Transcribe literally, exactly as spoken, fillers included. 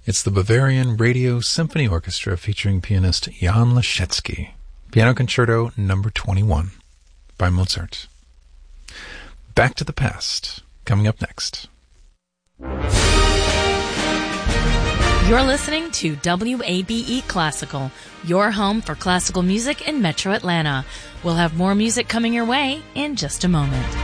It's the Bavarian Radio Symphony Orchestra featuring pianist Jan Leschetski. Piano Concerto Number twenty-one by Mozart. Back to the Past, coming up next. You're listening to W A B E Classical, your home for classical music in Metro Atlanta. We'll have more music coming your way in just a moment.